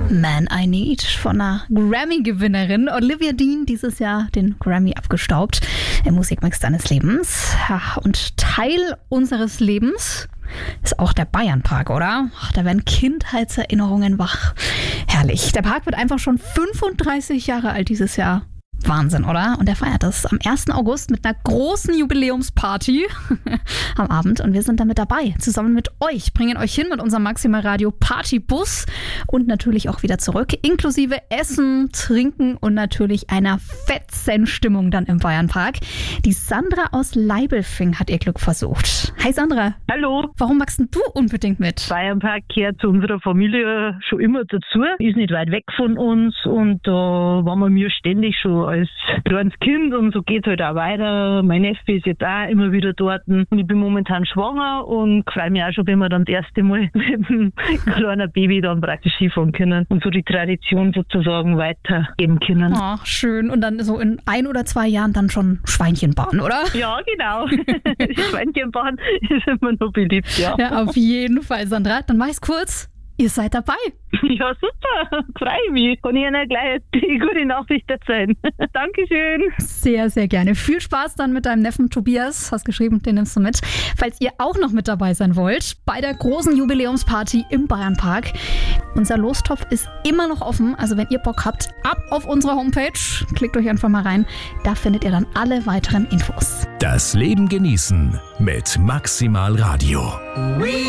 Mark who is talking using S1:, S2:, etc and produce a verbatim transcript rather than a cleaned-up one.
S1: Man I Need von einer Grammy-Gewinnerin. Olivia Dean, dieses Jahr den Grammy abgestaubt im Musikmix deines Lebens. Ja, und Teil unseres Lebens ist auch der Bayernpark, oder? Ach, da werden Kindheitserinnerungen wach. Herrlich. Der Park wird einfach schon fünfunddreißig Jahre alt dieses Jahr. Wahnsinn, oder? Und er feiert das am ersten August mit einer großen Jubiläumsparty am Abend. Und wir sind da mit dabei, zusammen mit euch, bringen euch hin mit unserem Maximal Radio Partybus und natürlich auch wieder zurück, inklusive Essen, Trinken und natürlich einer fetzen Stimmung dann im Bayernpark. Die Sandra aus Leibelfing hat ihr Glück versucht. Hi Sandra.
S2: Hallo.
S1: Warum magst du unbedingt mit?
S2: Bayernpark gehört zu unserer Familie schon immer dazu, ist nicht weit weg von uns und da waren wir mir ständig schon als kleines Kind und so geht es halt auch weiter. Mein Neffe ist jetzt auch immer wieder dort und ich bin momentan schwanger und freue mich auch schon, wenn wir dann das erste Mal mit einem kleinen Baby dann praktisch Skifahren können und so die Tradition sozusagen weitergeben können.
S1: Oh, schön. Und dann so in ein oder zwei Jahren dann schon Schweinchenbahn, oder?
S2: Ja, genau. Die Schweinchenbahn ist immer noch beliebt, ja.
S1: Ja, auf jeden Fall, Sandra. Dann mach ich's kurz. Ihr seid dabei.
S2: Ja, super. Freue mich. Kann ich Ihnen gleich die gute Nachricht erzählen. Dankeschön.
S1: Sehr, sehr gerne. Viel Spaß dann mit deinem Neffen Tobias. Hast geschrieben, den nimmst du mit. Falls ihr auch noch mit dabei sein wollt, bei der großen Jubiläumsparty im Bayernpark. Unser Lostopf ist immer noch offen. Also wenn ihr Bock habt, ab auf unsere Homepage. Klickt euch einfach mal rein. Da findet ihr dann alle weiteren Infos.
S3: Das Leben genießen mit Maximal Radio.